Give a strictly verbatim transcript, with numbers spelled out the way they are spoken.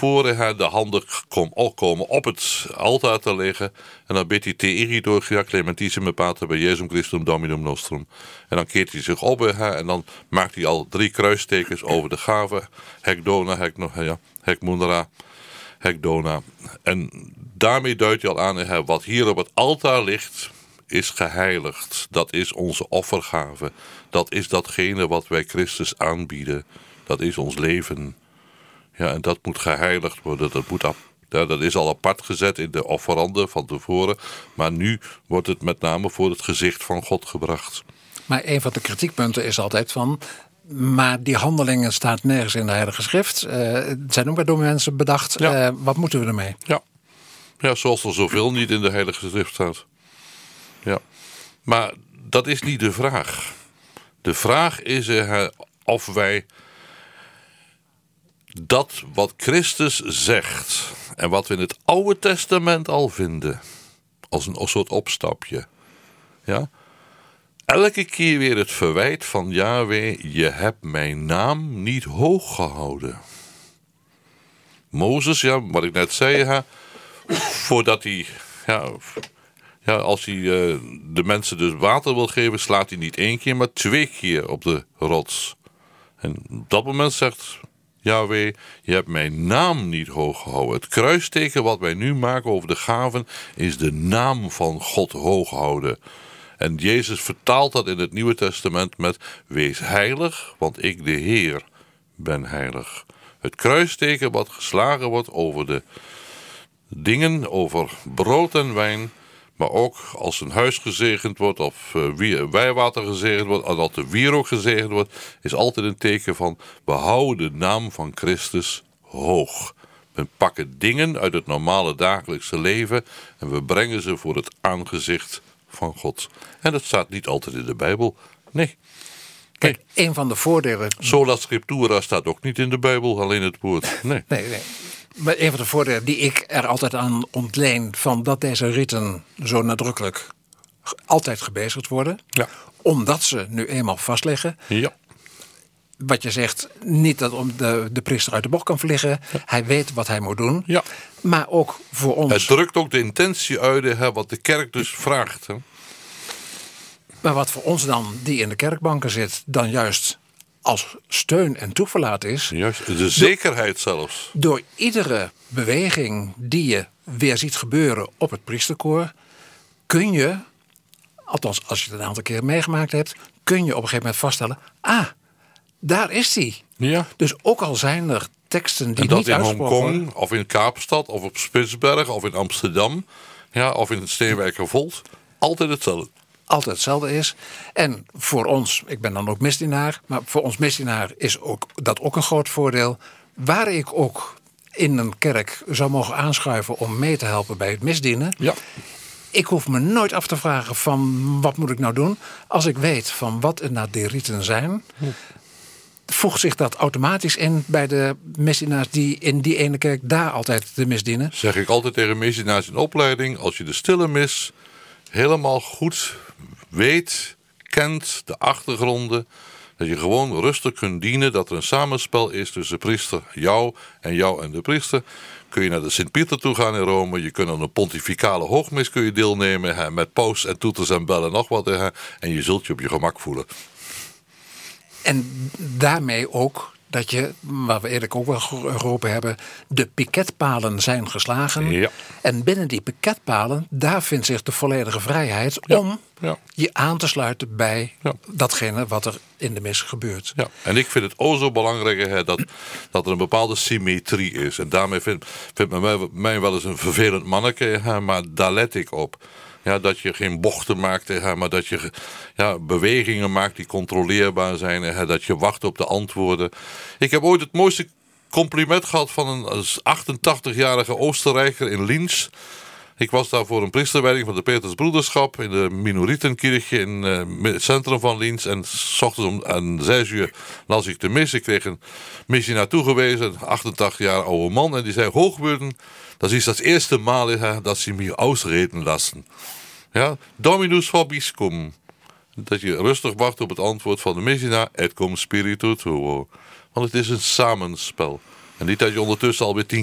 tevoren hè, de handen kom, komen op het altaar te liggen. En dan bidt hij te eritor clementissime pater bij Jesum Christum Dominum Nostrum. En dan keert hij zich op hè, en dan maakt hij al drie kruistekens over de gave. Hec dona, hec, ja, hec munera, hec dona. En daarmee duidt hij al aan, hè, wat hier op het altaar ligt, is geheiligd. Dat is onze offergave. Dat is datgene wat wij Christus aanbieden. Dat is ons leven. Ja, en dat moet geheiligd worden. Dat, moet ap- ja, dat is al apart gezet in de offeranden van tevoren. Maar nu wordt het met name voor het gezicht van God gebracht. Maar een van de kritiekpunten is altijd van, maar die handelingen staat nergens in de Heilige Schrift. Uh, het zijn ook door mensen bedacht. Ja. Uh, wat moeten we ermee? Ja. ja, zoals er zoveel niet in de Heilige Schrift staat. Ja. Maar dat is niet de vraag. De vraag is uh, of wij dat wat Christus zegt en wat we in het Oude Testament al vinden, als een soort opstapje, ja, elke keer weer het verwijt van Yahweh, je hebt mijn naam niet hoog gehouden. Mozes, ja, wat ik net zei, ja, voordat hij, ja, ja, als hij uh, de mensen dus water wil geven, slaat hij niet één keer, maar twee keer op de rots. En op dat moment zegt Yahweh, je hebt mijn naam niet hoog gehouden. Het kruisteken wat wij nu maken over de gaven is de naam van God hoog houden. En Jezus vertaalt dat in het Nieuwe Testament met wees heilig, want ik de Heer ben heilig. Het kruisteken wat geslagen wordt over de dingen, over brood en wijn, maar ook als een huis gezegend wordt of uh, wijwater gezegend wordt, en dat de wierook gezegend wordt, is altijd een teken van we houden de naam van Christus hoog. We pakken dingen uit het normale dagelijkse leven en we brengen ze voor het aangezicht van God. En dat staat niet altijd in de Bijbel. Nee. Kijk, een van de voordelen... Sola Scriptura staat ook niet in de Bijbel, alleen het woord. Nee. nee, nee. Maar een van de voordelen die ik er altijd aan ontleen van dat deze riten zo nadrukkelijk altijd gebezigd worden, Ja. omdat ze nu eenmaal vastliggen. Ja. Wat je zegt, niet dat om de, de priester uit de bocht kan vliegen. Ja. Hij weet wat hij moet doen. Ja. Maar ook voor ons... Het drukt ook de intentie uit, hè, wat de kerk dus vraagt. Hè. Maar wat voor ons dan, die in de kerkbanken zit, dan juist als steun en toeverlaat is. Juist, de zekerheid zelfs. Door iedere beweging die je weer ziet gebeuren op het priesterkoor, kun je, althans als je het een aantal keer meegemaakt hebt, kun je op een gegeven moment vaststellen, ah, daar is hij. Ja. Dus ook al zijn er teksten die en dat niet in uitgesproken Hongkong, worden, of in Kaapstad, of op Spitsbergen, of in Amsterdam, ja, of in het Steenwijkervold, altijd hetzelfde. altijd hetzelfde is. En voor ons, ik ben dan ook misdienaar, maar voor ons misdienaar is ook, dat ook een groot voordeel. Waar ik ook in een kerk zou mogen aanschuiven om mee te helpen bij het misdienen. Ja. Ik hoef me nooit af te vragen van wat moet ik nou doen. Als ik weet van wat er nou de riten zijn, hm. voegt zich dat automatisch in bij de misdienaars die in die ene kerk daar altijd de misdienen. Zeg ik altijd tegen misdienaars in opleiding, als je de stille mis helemaal goed weet, kent, de achtergronden, dat je gewoon rustig kunt dienen, dat er een samenspel is tussen de priester, jou en jou en de priester. Kun je naar de Sint-Pieter toe gaan in Rome, je kunt aan een pontificale hoogmis kun je deelnemen, hè, met paus en toeters en bellen en nog wat, hè, en je zult je op je gemak voelen. En daarmee ook dat je, waar we eerlijk ook wel geroepen hebben, de piketpalen zijn geslagen. Ja. En binnen die piketpalen, daar vindt zich de volledige vrijheid Ja. om Ja. je aan te sluiten bij Ja. datgene wat er in de mis gebeurt. Ja. En ik vind het o zo belangrijk hè, dat, dat er een bepaalde symmetrie is. En daarmee vindt vind men mij wel eens een vervelend manneke, hè, maar daar let ik op. Ja, dat je geen bochten maakt, hè, maar dat je ja, bewegingen maakt die controleerbaar zijn. Hè, dat je wacht op de antwoorden. Ik heb ooit het mooiste compliment gehad van een achtentachtigjarige Oostenrijker in Linz. Ik was daar voor een priesterwijding van de Petersbroederschap in de Minoritenkirche in uh, het centrum van Linz. En 's ochtends om aan zes uur las ik de mis. Ik kreeg een missie naartoe gewezen, een achtentachtig jaar oude man. En die zei, Hoogwürden, dat is het eerste maal hè, dat ze me ausreden lassen. Ja, Dominus vobiscum. Dat je rustig wacht op het antwoord van de missionaar, et cum spiritu tuo. Want het is een samenspel. En niet dat je ondertussen alweer tien